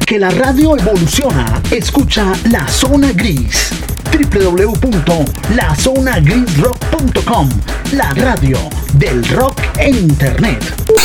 Que la radio evoluciona. Escucha La Zona Gris. www.lazonagrisrock.com. La radio del rock en internet.